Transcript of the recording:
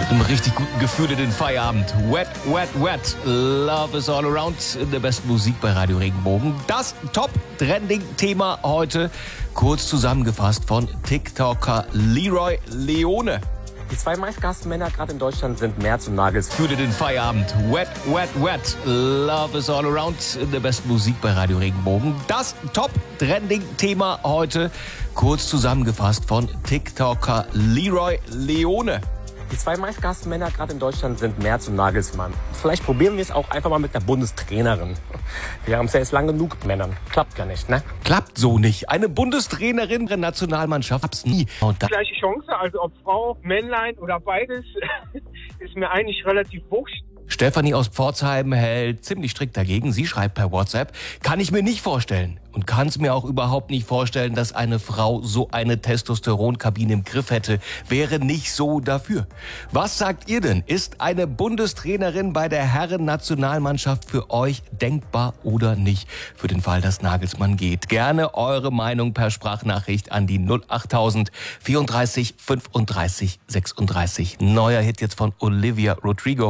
Mit einem richtig guten Gefühl in den Feierabend. Wet, wet, wet. Love is all around. In der besten Musik bei Radio Regenbogen. Das Top-Trending-Thema heute. Kurz zusammengefasst von TikToker Leroy Leone. Die zwei meistgehassten Männer gerade in Deutschland sind Merz und Nagels. Fühle den Feierabend. Wet, wet, wet. Love is all around. In der besten Musik bei Radio Regenbogen. Das Top-Trending-Thema heute. Kurz zusammengefasst von TikToker Leroy Leone. Die zwei meistgehassten Männer gerade in Deutschland sind Merz und Nagelsmann. Vielleicht probieren wir es auch einfach mal mit der Bundestrainerin. Wir haben es ja jetzt lang genug mit Männern. Klappt ja nicht, ne? Klappt so nicht. Eine Bundestrainerin der Nationalmannschaft hab's nie. Und Gleiche Chance, also ob Frau, Männlein oder beides, ist mir eigentlich relativ wurscht. Stefanie aus Pforzheim hält ziemlich strikt dagegen. Sie schreibt per WhatsApp, kann ich mir nicht vorstellen. Und kann es mir auch überhaupt nicht vorstellen, dass eine Frau so eine Testosteronkabine im Griff hätte. Wäre nicht so dafür. Was sagt ihr denn? Ist eine Bundestrainerin bei der Herren-Nationalmannschaft für euch denkbar oder nicht? Für den Fall, dass Nagelsmann geht. Gerne eure Meinung per Sprachnachricht an die 08000 34 35 36. Neuer Hit jetzt von Olivia Rodrigo.